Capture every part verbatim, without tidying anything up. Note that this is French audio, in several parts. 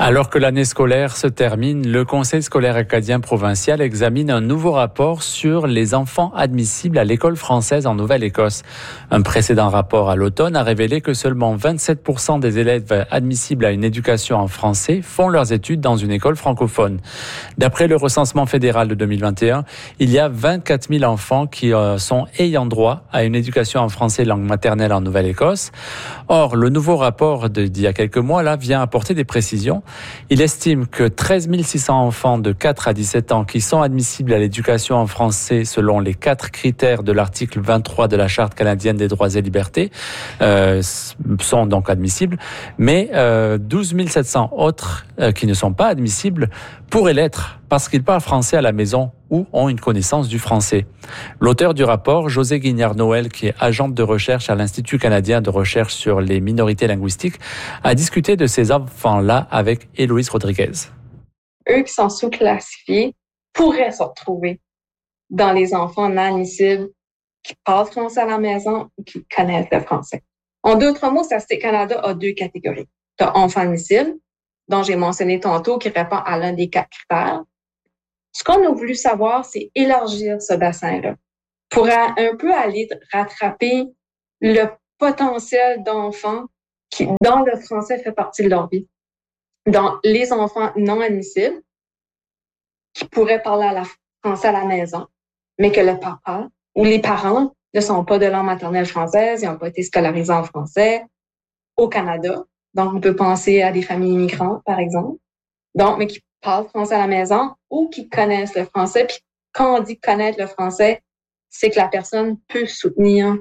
Alors que l'année scolaire se termine, le Conseil scolaire acadien provincial examine un nouveau rapport sur les enfants admissibles à l'école française en Nouvelle-Écosse. Un précédent rapport à l'automne a révélé que seulement vingt-sept pour cent des élèves admissibles à une éducation en français font leurs études dans une école francophone. D'après le recensement fédéral de deux mille vingt et un, il y a vingt-quatre mille enfants qui sont ayant droit à une éducation en français langue maternelle en Nouvelle-Écosse. Or, le nouveau rapport d'il y a quelques mois là vient apporter des précisions. Il estime que treize mille six cents enfants de quatre à dix-sept ans qui sont admissibles à l'éducation en français selon les quatre critères de l'article vingt-trois de la Charte canadienne des droits et libertés euh, sont donc admissibles, mais euh, douze mille sept cents autres euh, qui ne sont pas admissibles pourraient l'être parce qu'ils parlent français à la maison ou ont une connaissance du français. L'auteur du rapport, José Guignard-Noël, qui est agente de recherche à l'Institut canadien de recherche sur les minorités linguistiques, a discuté de ces enfants-là avec Héloïse Rodriguez. Eux qui sont sous-classifiés pourraient se retrouver dans les enfants non admissibles qui parlent français à la maison ou qui connaissent le français. En d'autres mots, Statistique Canada a deux catégories. Tu as enfants admissibles, dont j'ai mentionné tantôt, qui répond à l'un des quatre critères. Ce qu'on a voulu savoir, c'est élargir ce bassin-là pour un peu aller rattraper le potentiel d'enfants qui, dont le français fait partie de leur vie. Donc, les enfants non admissibles qui pourraient parler à la français à la maison, mais que le papa ou les parents ne sont pas de langue maternelle française, ils n'ont pas été scolarisés en français au Canada. Donc, on peut penser à des familles immigrantes, par exemple. Donc, mais qui parlent français à la maison ou qui connaissent le français. Puis quand on dit connaître le français, c'est que la personne peut soutenir.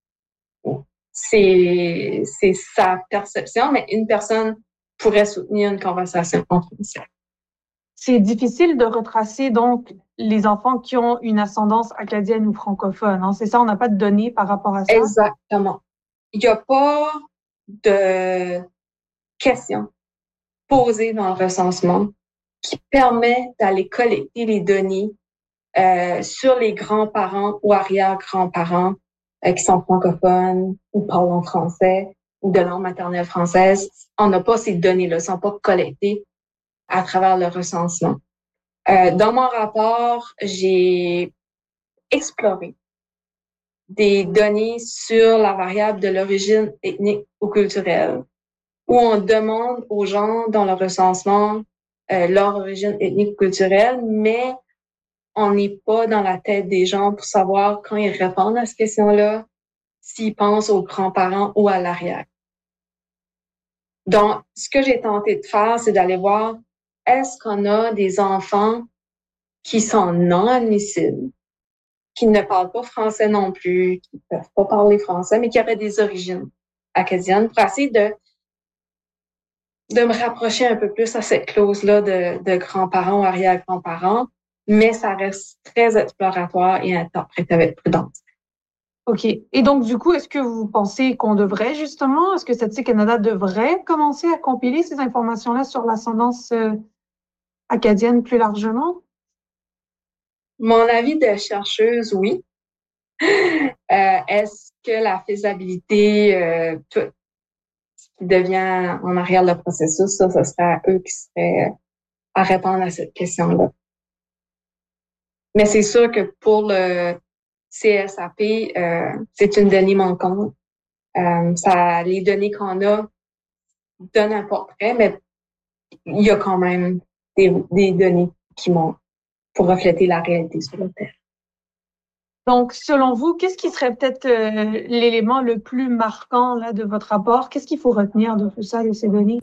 C'est, c'est sa perception, mais une personne pourrait soutenir une conversation en français. C'est difficile de retracer donc les enfants qui ont une ascendance acadienne ou francophone. Hein? C'est ça, on n'a pas de données par rapport à ça? Exactement. Il n'y a pas de questions posées dans le recensement qui permet d'aller collecter les données euh, sur les grands-parents ou arrière-grands-parents euh, qui sont francophones ou parlent en français ou de langue maternelle française. On n'a pas ces données-là, elles ne sont pas collectées à travers le recensement. Euh, dans mon rapport, j'ai exploré des données sur la variable de l'origine ethnique ou culturelle, où on demande aux gens dans le recensement euh, leur origine ethnique ou culturelle, mais on n'est pas dans la tête des gens pour savoir quand ils répondent à cette question-là, s'ils pensent aux grands-parents ou à l'arrière. Donc, ce que j'ai tenté de faire, c'est d'aller voir, est-ce qu'on a des enfants qui sont non admissibles, qui ne parlent pas français non plus, qui ne peuvent pas parler français, mais qui auraient des origines acadiennes, pour essayer de de me rapprocher un peu plus à cette clause-là de, de grands-parents ou arrière-grands-parents, mais ça reste très exploratoire et interprété avec prudence. OK. Et donc, du coup, est-ce que vous pensez qu'on devrait justement, est-ce que Statistique Canada devrait commencer à compiler ces informations-là sur l'ascendance euh, acadienne plus largement? Mon avis de chercheuse, oui. euh, est-ce que la faisabilité, euh, tout ce qui devient en arrière le processus, ça, ce serait à eux qui seraient à répondre à cette question-là. Mais c'est sûr que pour le C S A P, euh, c'est une donnée manquante. Euh, ça, les données qu'on a donnent un portrait, mais il y a quand même des, des données qui manquent pour refléter la réalité sur le terrain. Donc, selon vous, qu'est-ce qui serait peut-être euh, l'élément le plus marquant là de votre rapport? Qu'est-ce qu'il faut retenir de tout ça, de ces données?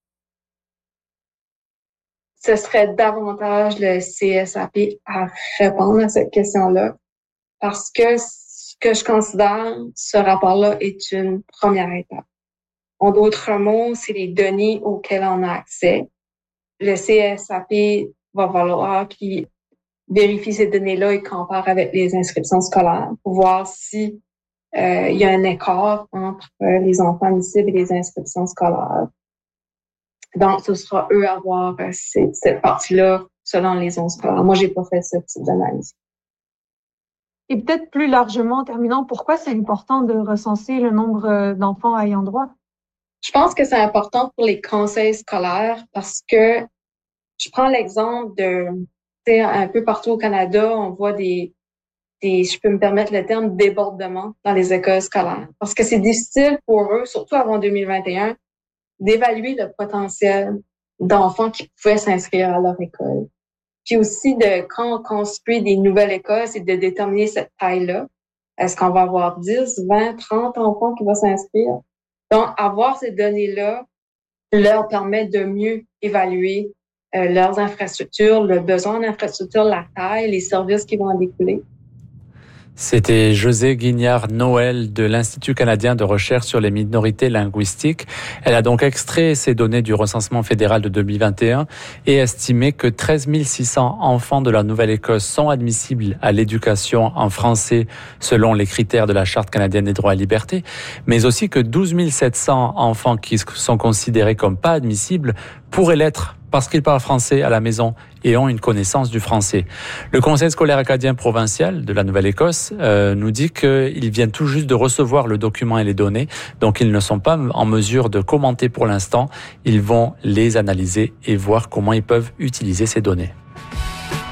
Ce serait davantage le C S A P à répondre à cette question-là, parce que ce que je considère, ce rapport-là est une première étape. En d'autres mots, c'est les données auxquelles on a accès. Le C S A P va falloir qu'il vérifie ces données-là et compare avec les inscriptions scolaires pour voir si euh, il y a un écart entre euh, les enfants admissibles et les inscriptions scolaires. Donc, ce sera eux à voir euh, cette, cette partie-là selon les zones scolaires. Moi, j'ai pas fait ce type d'analyse. Et peut-être plus largement, en terminant, pourquoi c'est important de recenser le nombre d'enfants ayant droit? Je pense que c'est important pour les conseils scolaires parce que je prends l'exemple de, tu sais, un peu partout au Canada, on voit des, des, je peux me permettre le terme, débordement dans les écoles scolaires. Parce que c'est difficile pour eux, surtout avant deux mille vingt et un, d'évaluer le potentiel d'enfants qui pouvaient s'inscrire à leur école. Puis aussi, de quand on construit des nouvelles écoles, c'est de déterminer cette taille-là. Est-ce qu'on va avoir dix, vingt, trente enfants qui vont s'inscrire? Donc, avoir ces données-là leur permet de mieux évaluer euh, leurs infrastructures, le besoin d'infrastructures, la taille, les services qui vont en découler. C'était Josée Guignard-Noël de l'Institut canadien de recherche sur les minorités linguistiques. Elle a donc extrait ces données du recensement fédéral de deux mille vingt et un et estimé que treize mille six cents enfants de la Nouvelle-Écosse sont admissibles à l'éducation en français selon les critères de la Charte canadienne des droits et libertés, mais aussi que douze mille sept cents enfants qui sont considérés comme pas admissibles pourraient l'être parce qu'ils parlent français à la maison et ont une connaissance du français. Le Conseil scolaire acadien provincial de la Nouvelle-Écosse euh, nous dit qu'ils viennent tout juste de recevoir le document et les données, donc ils ne sont pas en mesure de commenter pour l'instant. Ils vont les analyser et voir comment ils peuvent utiliser ces données.